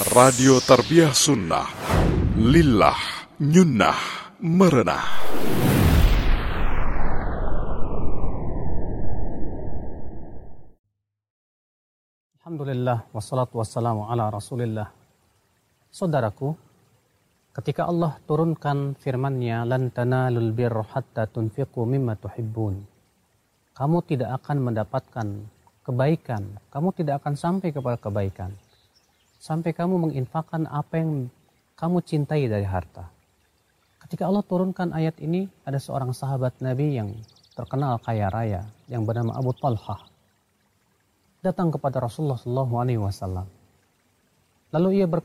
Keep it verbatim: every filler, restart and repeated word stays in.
Radio Tarbiyah Sunnah, Lillah, Nyunnah, Merenah. Alhamdulillah, wassalatu wassalamu ala rasulillah. Saudaraku, ketika Allah turunkan firman-Nya, lan tanalul birra hatta tunfiqu mimma tuhibbun. Kamu tidak akan mendapatkan kebaikan, kamu tidak akan sampai kepada kebaikan sampai kamu menginfakkan apa yang kamu cintai dari harta. Ketika Allah turunkan ayat ini, ada seorang sahabat Nabi yang terkenal kaya raya yang bernama Abu Talhah datang kepada Rasulullah shallallahu alaihi wasallam. Lalu ia berkata,